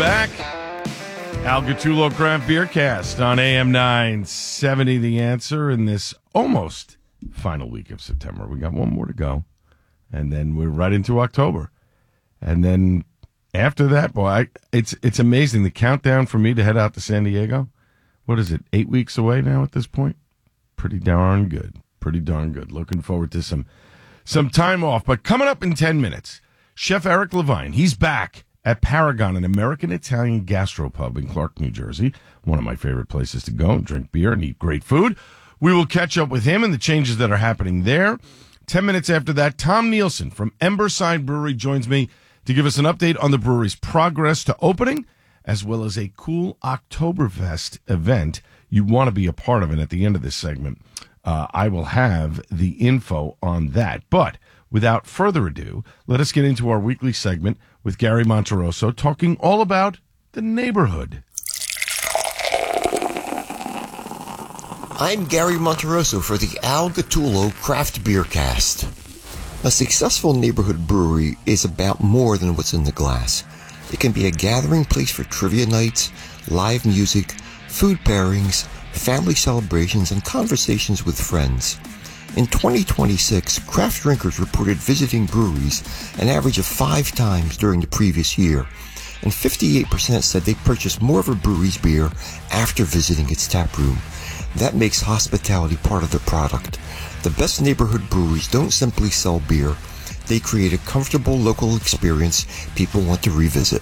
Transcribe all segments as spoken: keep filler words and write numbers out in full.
back. Al Gattullo Craft Beer Cast on A M nine seventy, The Answer, in this almost final week of September. We got one more to go, and then we're right into October. And then after that, boy, I, it's it's amazing. The countdown for me to head out to San Diego, what is it, eight weeks away now at this point? Pretty darn good. Pretty darn good. Looking forward to some, some time off. But coming up in ten minutes, Chef Eric Levine, he's back at Paragon, an American-Italian gastropub in Clark, New Jersey. One of my favorite places to go and drink beer and eat great food. We will catch up with him and the changes that are happening there. Ten minutes after that, Tom Nielsen from Emberside Brewery joins me to give us an update on the brewery's progress to opening, as well as a cool Oktoberfest event. You want to be a part of it at the end of this segment. Uh, I will have the info on that. But without further ado, let us get into our weekly segment with Gary Monterosso, talking all about the neighborhood. I'm Gary Monterosso for the Al Gattullo Craft Beer Cast. A successful neighborhood brewery is about more than what's in the glass. It can be a gathering place for trivia nights, live music, food pairings, family celebrations, and conversations with friends. In twenty twenty-six, craft drinkers reported visiting breweries an average of five times during the previous year, and fifty-eight percent said they purchased more of a brewery's beer after visiting its tap room. That makes hospitality part of their product. The best neighborhood breweries don't simply sell beer. They create a comfortable local experience people want to revisit.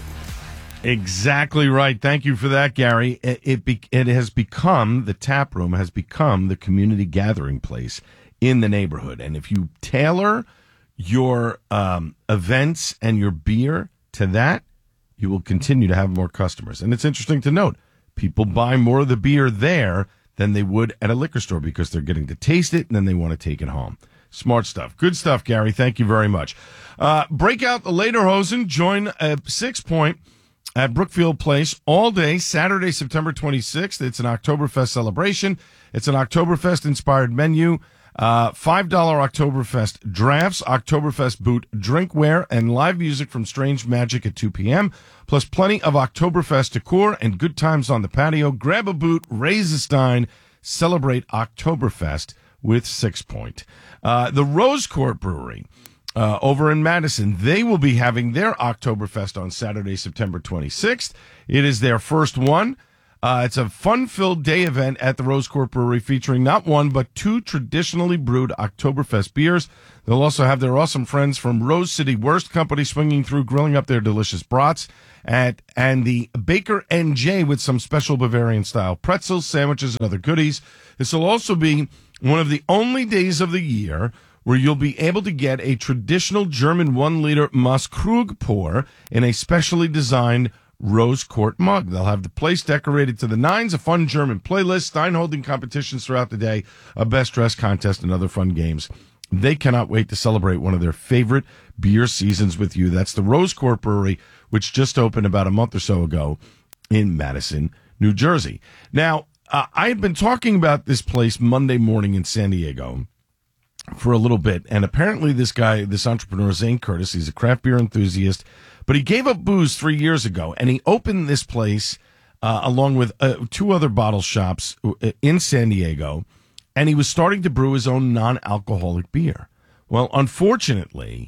Exactly right. Thank you for that, Gary. It, it, be, it has become, the tap room has become the community gathering place in the neighborhood. And if you tailor your um, events and your beer to that, you will continue to have more customers. And it's interesting to note, people buy more of the beer there than they would at a liquor store because they're getting to taste it and then they want to take it home. Smart stuff. Good stuff, Gary. Thank you very much. Uh, break out the Lederhosen. Join a Six Point at Brookfield Place all day, Saturday, September twenty-sixth. It's an Oktoberfest celebration. It's an Oktoberfest-inspired menu. Uh, five dollars Oktoberfest drafts, Oktoberfest boot drinkware, and live music from Strange Magic at two p.m., plus plenty of Oktoberfest decor and good times on the patio. Grab a boot, raise a stein, celebrate Oktoberfest with Six Point. Uh, the Rose Court Brewery uh, over in Madison, they will be having their Oktoberfest on Saturday, September twenty-sixth. It is their first one. Uh, it's a fun-filled day event at the Rose Court Brewery featuring not one, but two traditionally brewed Oktoberfest beers. They'll also have their awesome friends from Rose City Wurst Company swinging through, grilling up their delicious brats, at, and the Baker N J with some special Bavarian-style pretzels, sandwiches, and other goodies. This will also be one of the only days of the year where you'll be able to get a traditional German one-liter Maßkrug pour in a specially designed Rose Court mug. They'll have the place decorated to the nines, a fun German playlist, stein holding competitions throughout the day, a best dress contest, and other fun games. They cannot wait to celebrate one of their favorite beer seasons with you. That's the Rose Court Brewery, which just opened about a month or so ago in Madison, New Jersey. Now, uh, I had been talking about this place Monday morning in San Diego for a little bit, and apparently this guy, this entrepreneur, Zane Curtis, he's a craft beer enthusiast, but he gave up booze three years ago, and he opened this place uh, along with uh, two other bottle shops in San Diego, and he was starting to brew his own non-alcoholic beer. Well, unfortunately,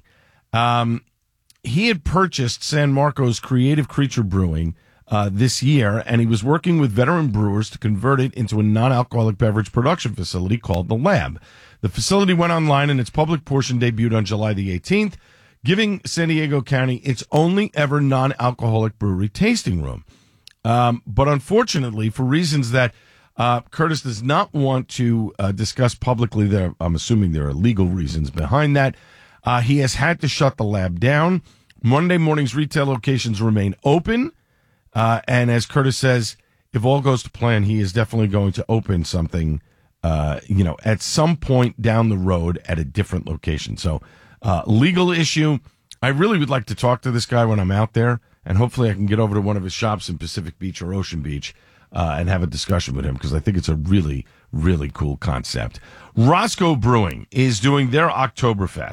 um, he had purchased San Marcos Creative Creature Brewing uh, this year, and he was working with veteran brewers to convert it into a non-alcoholic beverage production facility called The Lab. The facility went online, and its public portion debuted on July the eighteenth, giving San Diego County its only ever non-alcoholic brewery tasting room. Um, but unfortunately, for reasons that uh, Curtis does not want to uh, discuss publicly, there, I'm assuming there are legal reasons behind that, uh, he has had to shut the lab down. Monday morning's retail locations remain open. Uh, and as Curtis says, if all goes to plan, he is definitely going to open something, uh, you know, at some point down the road at a different location. So, Uh, legal issue. I really would like to talk to this guy when I'm out there, and hopefully I can get over to one of his shops in Pacific Beach or Ocean Beach uh, and have a discussion with him, because I think it's a really, really cool concept. Roscoe Brewing is doing their Oktoberfest.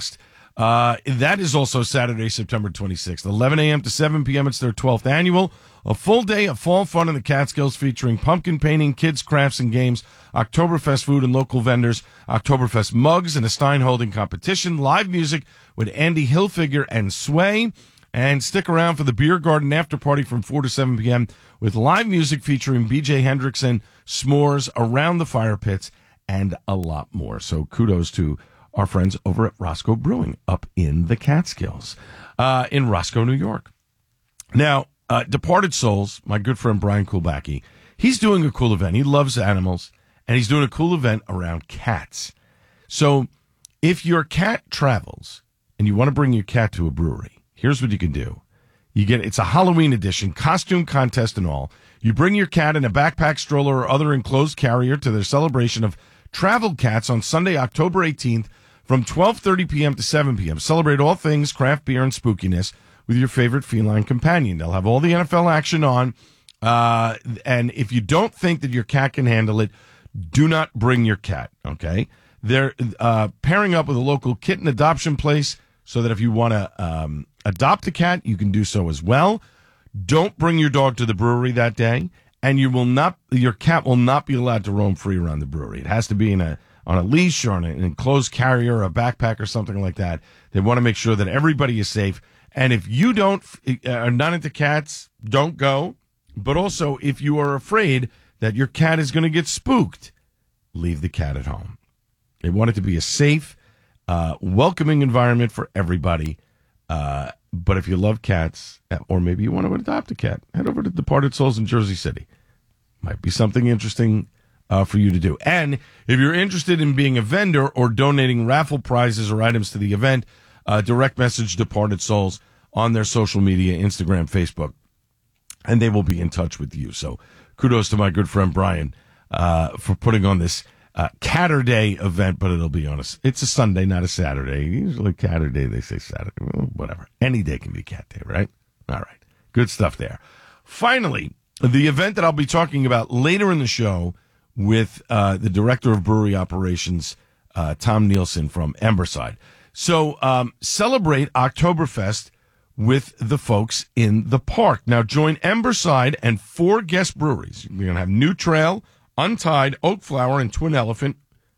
Uh, that is also Saturday, September twenty-sixth, eleven a.m. to seven p.m. It's their twelfth annual. A full day of fall fun in the Catskills featuring pumpkin painting, kids, crafts, and games, Oktoberfest food and local vendors, Oktoberfest mugs, and a Stein holding competition, live music with Andy Hilfiger and Sway. And stick around for the Beer Garden after party from four to seven p.m. with live music featuring B J Hendrickson, s'mores around the fire pits, and a lot more. So kudos to our friends over at Roscoe Brewing up in the Catskills, uh, in Roscoe, New York. Now, uh, Departed Souls, my good friend Brian Kulbacki, he's doing a cool event. He loves animals, and he's doing a cool event around cats. So if your cat travels and you want to bring your cat to a brewery, here's what you can do. You get it's a Halloween edition, costume contest and all. You bring your cat in a backpack, stroller, or other enclosed carrier to their celebration of Travel Cats on Sunday, October eighteenth from twelve thirty p.m. to seven p.m. Celebrate all things craft beer and spookiness with your favorite feline companion. They'll have all the N F L action on. Uh, and if you don't think that your cat can handle it, do not bring your cat, okay? They're uh, pairing up with a local kitten adoption place so that if you want to um, adopt a cat, you can do so as well. Don't bring your dog to the brewery that day, and you will not. Your cat will not be allowed to roam free around the brewery. It has to be in a on a leash or on an enclosed carrier or a backpack or something like that. They want to make sure that everybody is safe. And if you don't are not into cats, don't go. But also, if you are afraid that your cat is going to get spooked, leave the cat at home. They want it to be a safe, uh, welcoming environment for everybody. Uh, but if you love cats, or maybe you want to adopt a cat, head over to Departed Souls in Jersey City. Might be something interesting uh, for you to do. And if you're interested in being a vendor or donating raffle prizes or items to the event, uh, direct message Departed Souls on their social media, Instagram, Facebook, and they will be in touch with you. So kudos to my good friend Brian uh, for putting on this uh, Catter Day event, but it'll be on a, it's a Sunday, not a Saturday. Usually Catter Day, they say Saturday. Well, whatever. Any day can be Cat Day, right? All right. Good stuff there. Finally, the event that I'll be talking about later in the show with uh, the Director of Brewery Operations, uh, Tom Nielsen from Emberside. So um, celebrate Oktoberfest with the folks in the park. Now join Emberside and four guest breweries. We're going to have New Trail, Untied, Oak Flower, and Twin Elephant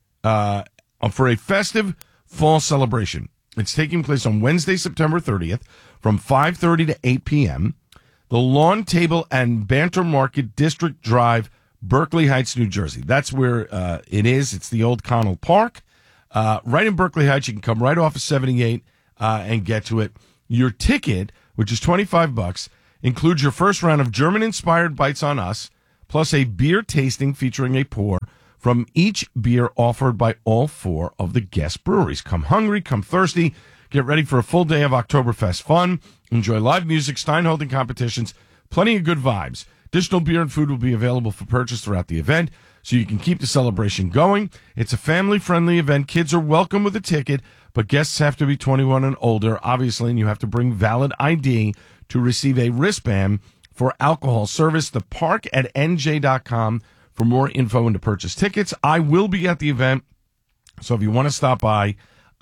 uh, for a festive fall celebration. It's taking place on Wednesday, September thirtieth from five thirty to eight p.m. The Lawn Table and Banter Market, District Drive, Berkeley Heights, New Jersey. That's where uh, it is. It's the old Connell Park. Uh, right in Berkeley Heights. You can come right off of seventy-eight uh, and get to it. Your ticket, which is twenty-five bucks, includes your first round of German-inspired bites on us, plus a beer tasting featuring a pour from each beer offered by all four of the guest breweries. Come hungry, come thirsty. Get ready for a full day of Oktoberfest fun. Enjoy live music, Stein holding competitions, plenty of good vibes. Additional beer and food will be available for purchase throughout the event, so you can keep the celebration going. It's a family-friendly event. Kids are welcome with a ticket, but guests have to be twenty-one and older, obviously, and you have to bring valid I D to receive a wristband for alcohol service. The park at N J dot com for more info and to purchase tickets. I will be at the event, so if you want to stop by,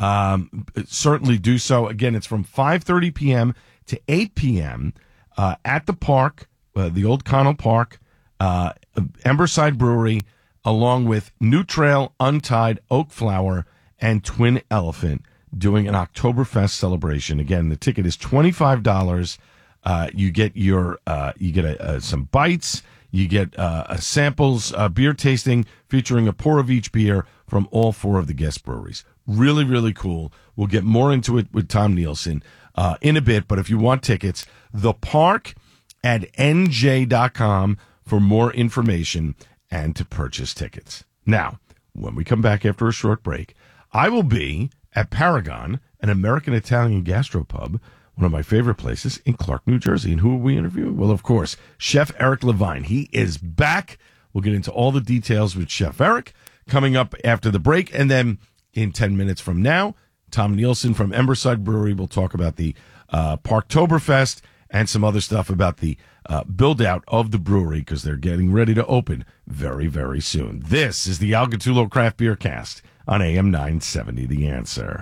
um, certainly do so. Again, it's from five thirty p.m. to eight p.m. Uh, at the park, uh, the old Connell Park, uh, Emberside Brewery, along with New Trail, Untied, Oak Flower, and Twin Elephant, doing an Oktoberfest celebration. Again, the ticket is twenty-five dollars. Uh, you get your uh, you get a, uh, some bites. You get uh, a samples, uh, beer tasting featuring a pour of each beer from all four of the guest breweries. Really, really cool. We'll get more into it with Tom Nielsen uh, in a bit. But if you want tickets, the park at N J dot com for more information and to purchase tickets. Now, when we come back after a short break, I will be at Paragon, an American Italian gastropub, one of my favorite places in Clark, New Jersey. And who will we interview? Well, of course, Chef Eric Levine. He is back. We'll get into all the details with Chef Eric coming up after the break. And then in ten minutes from now, Tom Nielsen from Emberside Brewery will talk about the uh, Parktoberfest and some other stuff about the uh, build-out of the brewery, because they're getting ready to open very, very soon. This is the Al Gattullo Craft Beer Cast on A M nine seventy, The Answer.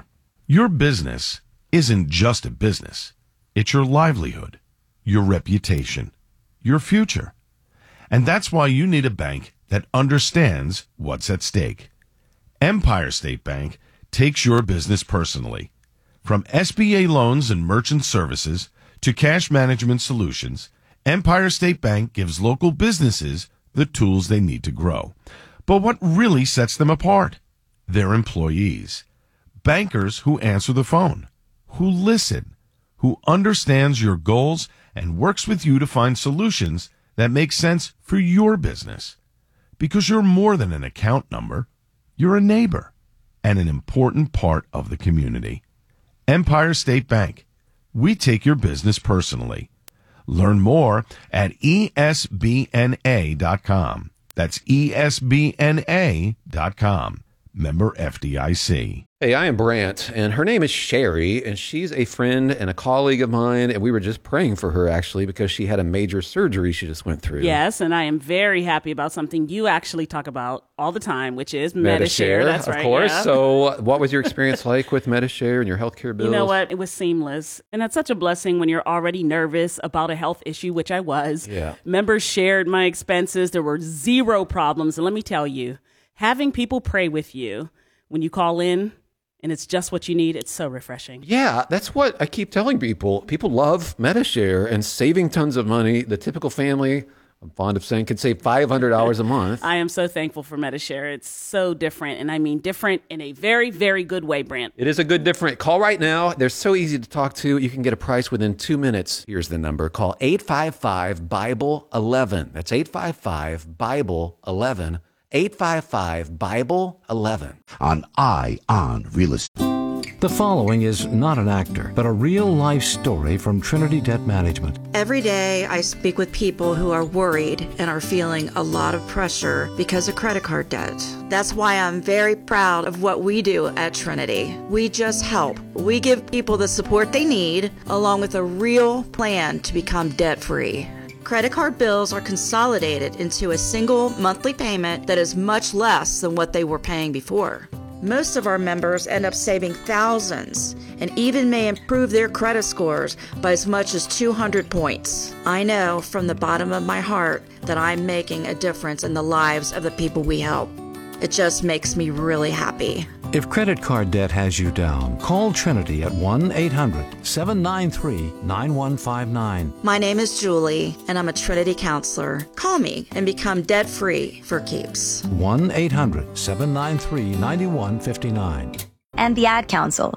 Your business isn't just a business. It's your livelihood, your reputation, your future. And that's why you need a bank that understands what's at stake. Empire State Bank takes your business personally. From S B A loans and merchant services to cash management solutions, Empire State Bank gives local businesses the tools they need to grow. But what really sets them apart? Their employees. Bankers who answer the phone, who listen, who understands your goals and works with you to find solutions that make sense for your business. Because you're more than an account number. You're a neighbor and an important part of the community. Empire State Bank. We take your business personally. Learn more at E S B N A dot com. That's E S B N A dot com. Member F D I C. Hey, I am Brant, and her name is Sherry, and she's a friend and a colleague of mine, and we were just praying for her, actually, because she had a major surgery she just went through. Yes, and I am very happy about something you actually talk about all the time, which is Medi-Share. Medi-Share, That's of right, course. yeah. So what was your experience like with Medi-Share and your healthcare bills? You know what? It was seamless. And that's such a blessing when you're already nervous about a health issue, which I was. Yeah. Members shared my expenses. There were zero problems. And let me tell you, having people pray with you when you call in, and it's just what you need, it's so refreshing. Yeah, that's what I keep telling people. People love Medi-Share and saving tons of money. The typical family, I'm fond of saying, could save five hundred dollars a month. I am so thankful for Medi-Share. It's so different, and I mean different in a very, very good way, Brant. It is a good different. Call right now. They're so easy to talk to. You can get a price within two minutes. Here's the number. Call eight five five, Bible eleven. That's eight five five, Bible eleven. eight five five, Bible eleven. On Eye on Real Estate. The following is not an actor, but a real-life story from Trinity Debt Management. Every day I speak with people who are worried and are feeling a lot of pressure because of credit card debt. That's why I'm very proud of what we do at Trinity. We just help. We give people the support they need, along with a real plan to become debt-free. Credit card bills are consolidated into a single monthly payment that is much less than what they were paying before. Most of our members end up saving thousands and even may improve their credit scores by as much as two hundred points. I know from the bottom of my heart that I'm making a difference in the lives of the people we help. It just makes me really happy. If credit card debt has you down, call Trinity at one eight hundred, seven nine three, nine one five nine. My name is Julie, and I'm a Trinity counselor. Call me and become debt-free for keeps. one eight hundred, seven nine three, nine one five nine. And the Ad Council.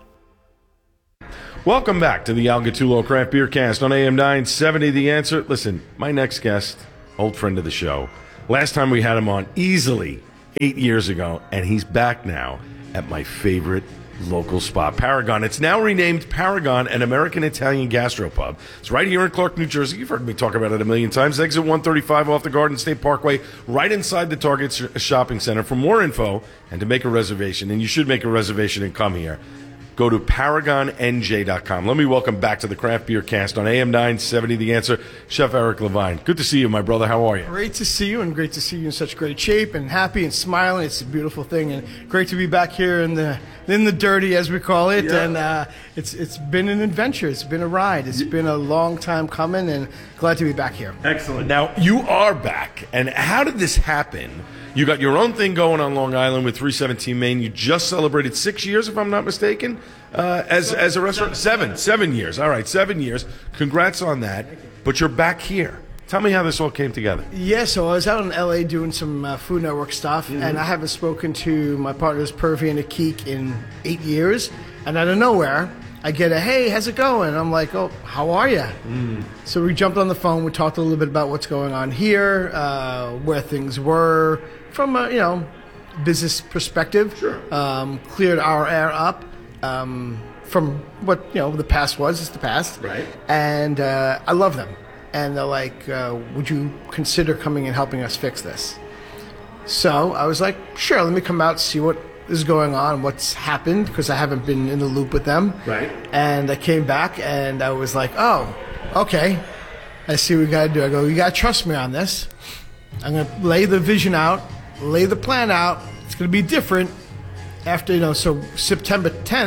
Welcome back to the Al Gattullo Craft Beer Cast on A M nine seventy. The Answer. Listen, my next guest, old friend of the show. Last time we had him on easily eight years ago, and he's back now at my favorite local spot, Paragon. It's now renamed Paragon, an American Italian gastropub. It's right here in Clark, New Jersey. You've heard me talk about it a million times. Exit one thirty-five off the Garden State Parkway, right inside the Target sh- shopping center. For more info and to make a reservation, and you should make a reservation and come here, go to paragon n j dot com. Let me welcome back to the Craft Beer Cast on A M nine seventy, The Answer, Chef Eric Levine. Good to see you, my brother. How are you? Great to see you, and great to see you in such great shape and happy and smiling. It's a beautiful thing, and great to be back here in the in the dirty, as we call it. Yeah. And uh, it's it's been an adventure. It's been a ride. It's been a long time coming, and glad to be back here. Excellent. Now, you are back, and how did this happen? You got your own thing going on Long Island with three seventeen Main. You just celebrated six years, if I'm not mistaken, uh, as as a restaurant. Seven, seven years. All right, seven years. Congrats on that. But you're back here. Tell me how this all came together. Yeah, so I was out in L A doing some uh, Food Network stuff, mm-hmm. and I haven't spoken to my partners Purvi and Akik in eight years. And out of nowhere, I get a, hey, how's it going? And I'm like, oh, how are you? Mm. So we jumped on the phone. We talked a little bit about what's going on here, uh, where things were from a, you know, business perspective. Sure. Um, cleared our air up um, from what, you know, the past was. It's the past. Right. And uh, I love them. And they're like, uh, would you consider coming and helping us fix this? So I was like, sure, let me come out, see what is going on, what's happened, because I haven't been in the loop with them. Right. And I came back, and I was like, oh, okay. I see what we got to do. I go, you got to trust me on this. I'm going to lay the vision out, lay the plan out. It's going to be different after, you know, so September tenth,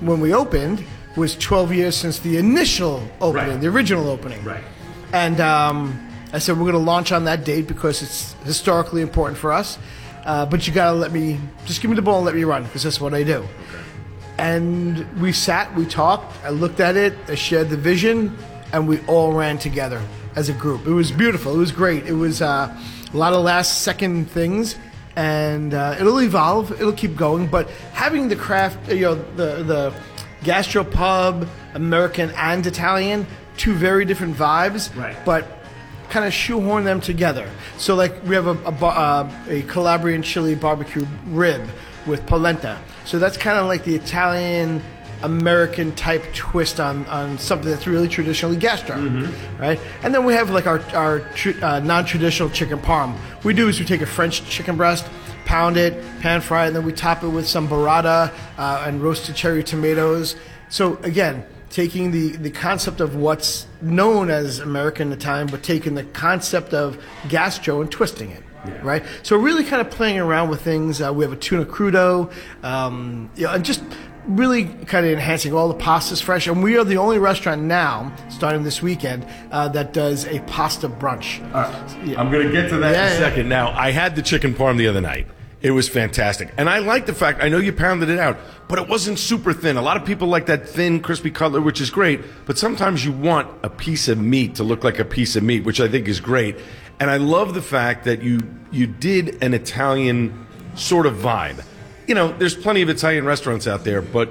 when we opened was twelve years since the initial opening, Right. the original opening. Right. And um, I said, we're going to launch on that date because it's historically important for us. Uh, but you got to let me, just give me the ball and let me run, because that's what I do. Okay. And we sat, we talked, I looked at it, I shared the vision, and we all ran together as a group. It was beautiful. It was great. It was uh, a lot of last second things. And uh, it'll evolve. It'll keep going. But having the craft, you know, the the gastropub, American and Italian, two very different vibes. Right. But kind of shoehorn them together. So like we have a a, bar- uh, a Calabrian chili barbecue rib with polenta. So that's kind of like the Italian American type twist on, on something that's really traditionally gastro, mm-hmm. right? And then we have like our our tr- uh, non-traditional chicken parm. What we do is we take a French chicken breast, pound it, pan fry it, and then we top it with some burrata uh, and roasted cherry tomatoes. So again, taking the, the concept of what's known as American Italian, but taking the concept of gastro and twisting it. Yeah. Right, so really kind of playing around with things. Uh, we have a tuna crudo, um, you know, and just really kind of enhancing all the pastas fresh. And we are the only restaurant now, starting this weekend, uh, that does a pasta brunch. All right. Yeah. I'm going to get to that yeah, in a second. Yeah. Now, I had the chicken parm the other night. It was fantastic. And I like the fact, I know you pounded it out, but it wasn't super thin. A lot of people like that thin, crispy cutlet, which is great. But sometimes you want a piece of meat to look like a piece of meat, which I think is great. And I love the fact that you you did an Italian sort of vibe. You know, there's plenty of Italian restaurants out there, but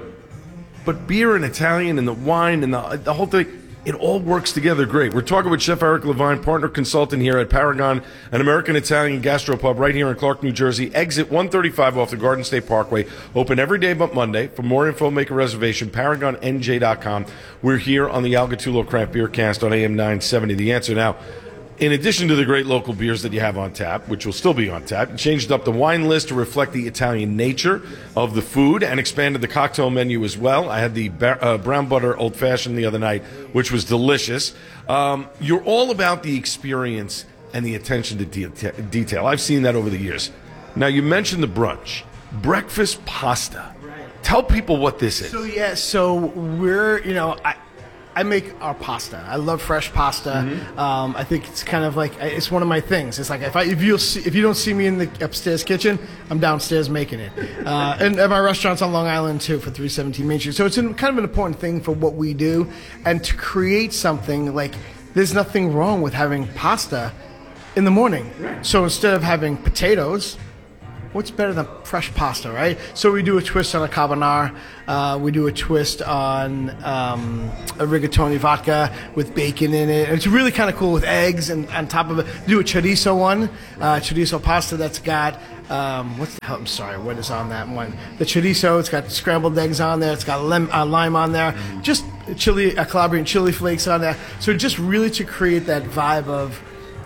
but beer and Italian and the wine and the the whole thing, it all works together great. We're talking with Chef Eric Levine, partner consultant here at Paragon, an American Italian gastropub right here in Clark, New Jersey. Exit one thirty-five off the Garden State Parkway. Open every day but Monday. For more info, make a reservation, paragon n j dot com. We're here on the Al Gattullo Craft Beer Cast on A M nine seventy. The Answer. Now, in addition to the great local beers that you have on tap, which will still be on tap, you changed up the wine list to reflect the Italian nature of the food and expanded the cocktail menu as well. I had the uh, brown butter old fashioned the other night, which was delicious. Um, you're all about the experience and the attention to de- detail. I've seen that over the years. Now, you mentioned the brunch. Breakfast pasta. Right. Tell people what this is. So, yeah, so we're, you know, I, I make our pasta. I love fresh pasta. Mm-hmm. Um, I think it's kind of like it's one of my things. It's like if I if you if you don't see me in the upstairs kitchen, I'm downstairs making it. Uh, and at my restaurant's on Long Island too for three seventeen Main Street. So it's an, kind of an important thing for what we do, and to create something like there's nothing wrong with having pasta in the morning. Right. So instead of having potatoes, what's better than fresh pasta, right? So we do a twist on a carbonara. Uh, we do a twist on um, a rigatoni vodka with bacon in it. And it's really kind of cool with eggs and on top of it. We do a chorizo one, uh, chorizo pasta that's got, um, what's the hell, I'm sorry, what is on that one? The chorizo, it's got scrambled eggs on there. It's got lem, uh, lime on there. Just chili, uh, Calabrian chili flakes on there. So just really to create that vibe of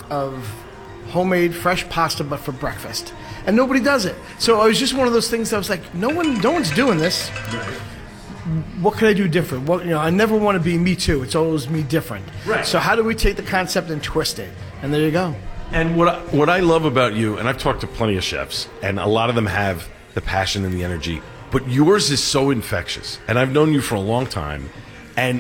of homemade fresh pasta, but for breakfast. And nobody does it. So it was just one of those things that I was like, no one, no one's doing this. Right. What can I do different? What, you know, I never want to be me too. It's always me different. Right. So how do we take the concept and twist it? And there you go. And what I, what I love about you, and I've talked to plenty of chefs, and a lot of them have the passion and the energy, but yours is so infectious. And I've known you for a long time, and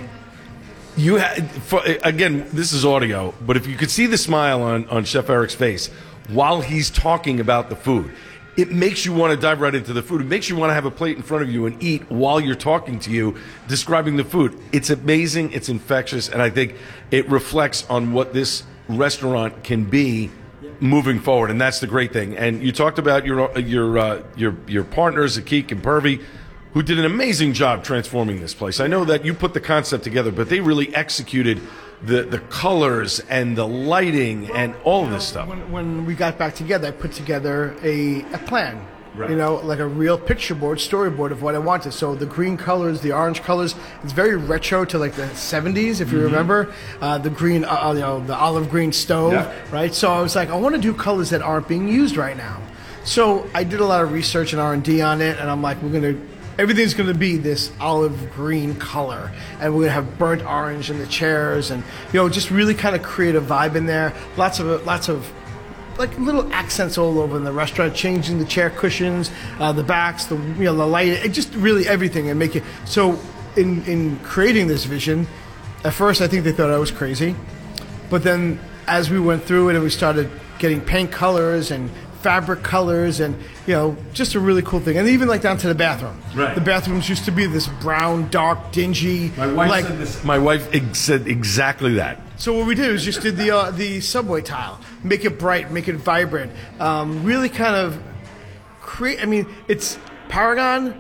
you had, for, again, this is audio, but if you could see the smile on, on Chef Eric's face while he's talking about the food, it makes you want to dive right into the food. It makes you want to have a plate in front of you and eat while you're talking to you, describing the food. It's amazing, it's infectious, and I think it reflects on what this restaurant can be moving forward, and that's the great thing. And you talked about your your uh, your your partners, Akik and Purvi, who did an amazing job transforming this place. I know that you put the concept together, but they really executed the the colors and the lighting and all of this stuff. When, when we got back together, I put together a, a plan. Right. You know, like a real picture board, storyboard of what I wanted. So the green colors, the orange colors, it's very retro to like the seventies, if you mm-hmm. remember. Uh, the green, uh, you know, the olive green stove, yeah. right? So I was like, I want to do colors that aren't being used right now. So I did a lot of research and R and D on it, and I'm like, we're going to, everything's going to be this olive green color, and we're going to have burnt orange in the chairs, and, you know, just really kind of create a vibe in there. Lots of, lots of like little accents all over in the restaurant, changing the chair cushions, uh, the backs, the you know the light, it just really everything and make it so. In in creating this vision, at first I think they thought I was crazy, but then as we went through it and we started getting paint colors and fabric colors and you know just a really cool thing, and even like down to the bathroom. Right. The bathrooms used to be this brown, dark, dingy. My wife like, said this. My wife ex- said exactly that. So what we did is just did the uh, the subway tile, make it bright, make it vibrant, um, really kind of create. I mean, it's Paragon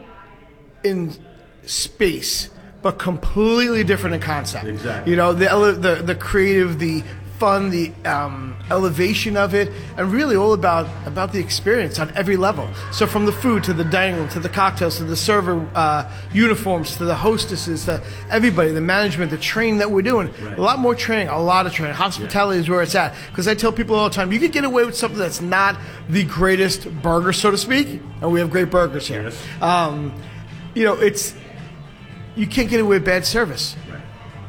in space, but completely different in concept. Exactly. You know, the ele- the the creative, the fun, the um, elevation of it, and really all about about the experience on every level. So from the food to the dining room to the cocktails to the server uh, uniforms to the hostesses to everybody, the management, the training that we're doing. Right. A lot more training, a lot of training. Hospitality yeah. is where it's at. Because I tell people all the time, you could get away with something that's not the greatest burger, so to speak, and we have great burgers here. Yes. Um, you know, it's you can't get away with bad service. Right.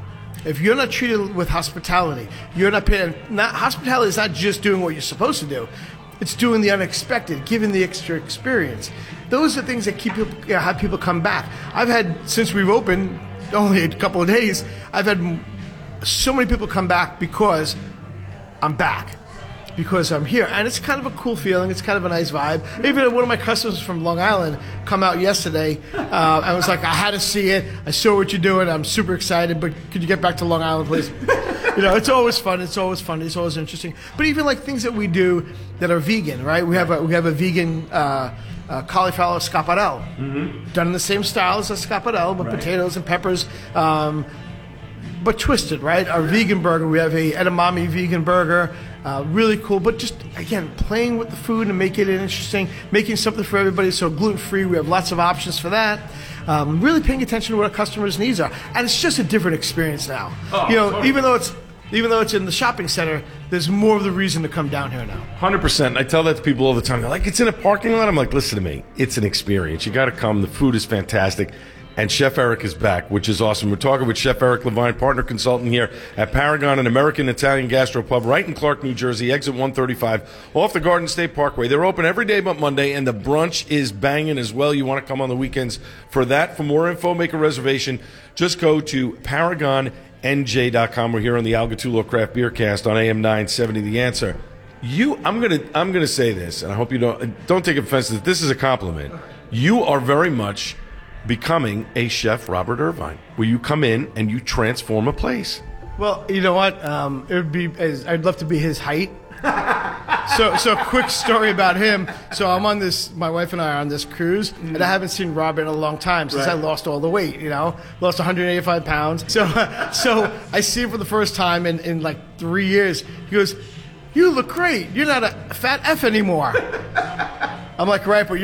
If you're not treated with hospitality, you're not paying. Not, hospitality is not just doing what you're supposed to do; it's doing the unexpected, giving the extra experience. Those are things that keep people, you know, have people come back. I've had since we've opened only a couple of days. I've had so many people come back because I'm back. Because I'm here, and it's kind of a cool feeling. It's kind of a nice vibe. Even one of my customers from Long Island come out yesterday. Uh, I was like, I had to see it. I saw what you're doing. I'm super excited. But could you get back to Long Island, please? You know, it's always fun. It's always fun. It's always interesting. But even like things that we do that are vegan, right? We have a we have a vegan uh, uh, cauliflower scaparelle, mm-hmm. done in the same style as a scaparelle, but right. potatoes and peppers. Um, But twisted, right? Our vegan burger, we have a edamame vegan burger, uh, really cool. But just, again, playing with the food and making it interesting, making something for everybody. So gluten-free, we have lots of options for that. Um, really paying attention to what our customers' needs are. And it's just a different experience now. Oh, you know, totally. even though it's even though it's in the shopping center, there's more of the reason to come down here now. one hundred percent. I tell that to people all the time. They're like, it's in a parking lot? I'm like, listen to me. It's an experience. You got to come. The food is fantastic. And Chef Eric is back, which is awesome. We're talking with Chef Eric Levine, partner consultant here at Paragon, an American Italian gastropub right in Clark, New Jersey, exit one thirty-five off the Garden State Parkway. They're open every day but Monday, and the brunch is banging as well. You want to come on the weekends for that. For more info, make a reservation. Just go to paragon n j dot com. We're here on the Al Gattullo Craft Beer Cast on A M nine seventy. The Answer. You, I'm gonna, I'm gonna say this, and I hope you don't don't take offense to this. This is a compliment. You are very much becoming a Chef Robert Irvine, where you come in and you transform a place. Well, you know what? Um, it would be. I'd love to be his height. so, so quick story about him. So I'm on this. My wife and I are on this cruise, mm. and I haven't seen Robert in a long time since right. I lost all the weight. You know, lost one hundred eighty-five pounds. So, so I see him for the first time in, in like three years. He goes, "You look great. You're not a fat F anymore." I'm like, "Right, but you're."